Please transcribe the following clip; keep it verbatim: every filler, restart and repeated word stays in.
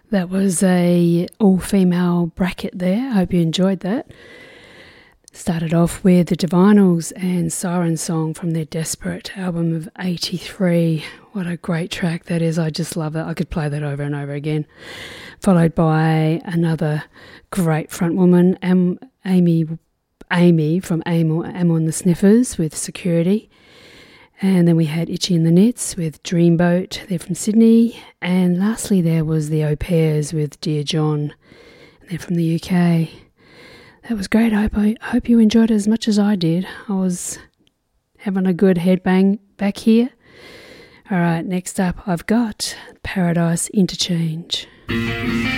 That was a all-female bracket there. I hope you enjoyed that. Started off with the Divinals and Siren Song from their Desperate album of eighty-three. What a great track that is. I just love it. I could play that over and over again. Followed by another great frontwoman, Am- Amy Amy from Amel, Amel and the Sniffers with Security. And then we had Itchy and the Knits with Dreamboat. They're from Sydney. And lastly there was the Au Pairs with Dear John. And they're from the U K. That was great. I hope, I hope you enjoyed it as much as I did. I was having a good headbang back here. All right, next up I've got Paradise Interchange.